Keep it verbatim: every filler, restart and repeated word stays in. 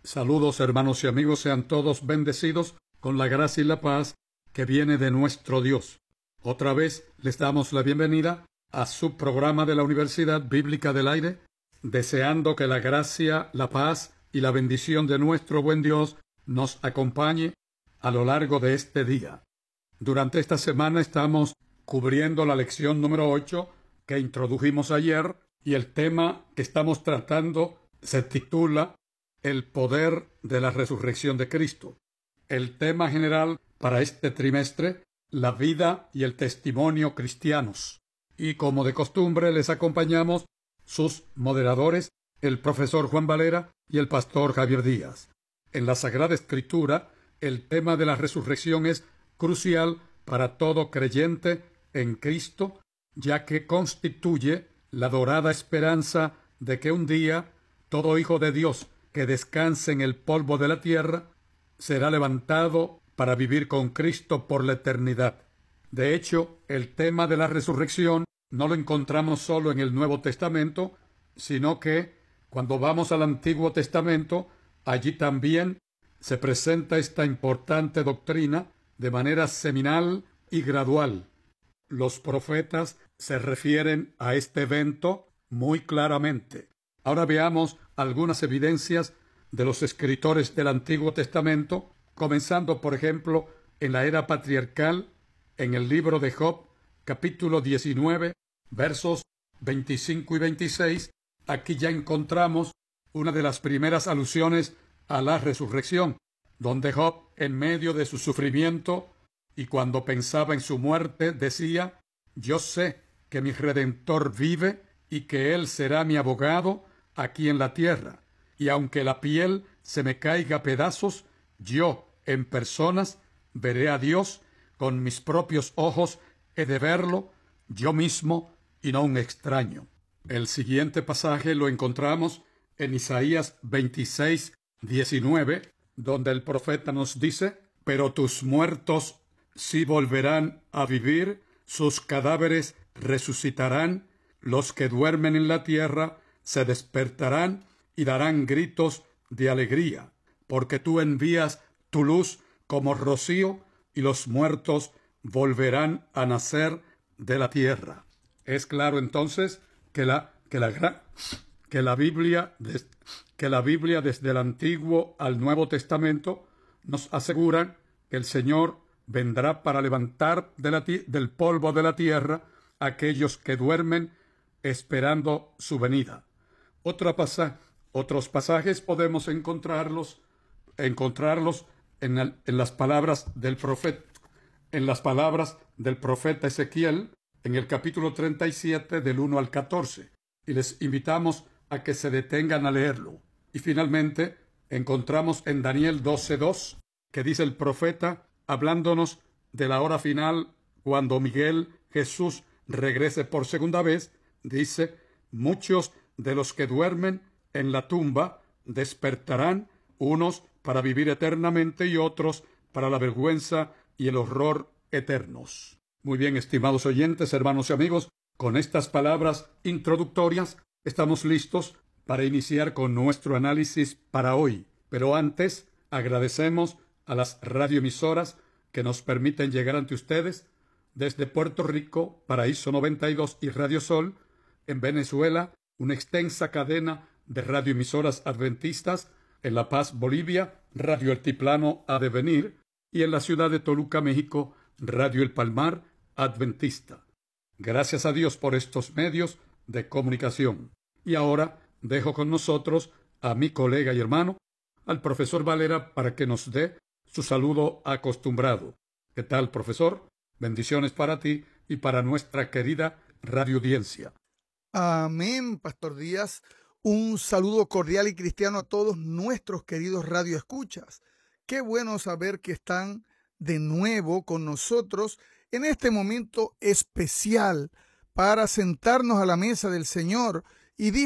Saludos, hermanos y amigos, sean todos bendecidos con la gracia y la paz que viene de nuestro Dios. Otra vez les damos la bienvenida a su programa de la Universidad Bíblica del Aire, deseando que la gracia, la paz y la bendición de nuestro buen Dios nos acompañe a lo largo de este día. Durante esta semana estamos cubriendo la lección número ocho que introdujimos ayer, y el tema que estamos tratando se titula El poder de la resurrección de Cristo. El tema general para este trimestre, la vida y el testimonio cristianos. Y como de costumbre les acompañamos sus moderadores, el profesor Juan Valera y el pastor Javier Díaz. En la Sagrada Escritura, el tema de la resurrección es crucial para todo creyente en Cristo, ya que constituye la dorada esperanza de que un día todo hijo de Dios que descanse en el polvo de la tierra será levantado para vivir con Cristo por la eternidad. De hecho, el tema de la resurrección no lo encontramos solo en el Nuevo Testamento, sino que cuando vamos al Antiguo Testamento, allí también se presenta esta importante doctrina de manera seminal y gradual. Los profetas se refieren a este evento muy claramente. Ahora veamos algunas evidencias de los escritores del Antiguo Testamento, comenzando, por ejemplo, en la era patriarcal, en el libro de Job, capítulo diecinueve, versos veinticinco y veintiséis. Aquí ya encontramos una de las primeras alusiones a la resurrección, donde Job, en medio de su sufrimiento y cuando pensaba en su muerte, decía: «Yo sé que mi Redentor vive y que Él será mi abogado aquí en la tierra. Y aunque la piel se me caiga a pedazos, yo, en personas, veré a Dios, con mis propios ojos he de verlo, yo mismo y no un extraño». El siguiente pasaje lo encontramos en Isaías veintiséis, diecinueve, donde el profeta nos dice: «Pero tus muertos sí volverán a vivir, sus cadáveres resucitarán, los que duermen en la tierra se despertarán y darán gritos de alegría, porque tú envías tu luz como rocío y los muertos volverán a nacer de la tierra». Es claro entonces que la, que la, que la Biblia, que la Biblia desde el Antiguo al Nuevo Testamento nos aseguran que el Señor vendrá para levantar de la, del polvo de la tierra a aquellos que duermen esperando su venida. Otra pasa, otros pasajes podemos encontrarlos, encontrarlos en, el, en las palabras del profeta, en las palabras del profeta Ezequiel, en el capítulo treinta y siete, del uno al catorce, y les invitamos a que se detengan a leerlo. Y finalmente encontramos en Daniel doce, dos, que dice el profeta, hablándonos de la hora final, cuando Miguel, Jesús, regrese por segunda vez, dice: «Muchos de los que duermen en la tumba despertarán, unos para vivir eternamente y otros para la vergüenza y el horror eternos». Muy bien, estimados oyentes, hermanos y amigos, con estas palabras introductorias estamos listos para iniciar con nuestro análisis para hoy. Pero antes, agradecemos a las radioemisoras que nos permiten llegar ante ustedes desde Puerto Rico, Paraíso noventa y dos y Radio Sol, en Venezuela, una extensa cadena de radioemisoras adventistas, en La Paz, Bolivia, Radio Altiplano Adevenir, y en la ciudad de Toluca, México, Radio El Palmar Adventista. Gracias a Dios por estos medios de comunicación. Y ahora dejo con nosotros a mi colega y hermano, al profesor Valera, para que nos dé su saludo acostumbrado. ¿Qué tal, profesor? Bendiciones para ti y para nuestra querida radioaudiencia. Amén, Pastor Díaz. Un saludo cordial y cristiano a todos nuestros queridos radioescuchas. Qué bueno saber que están de nuevo con nosotros en este momento especial para sentarnos a la mesa del Señor y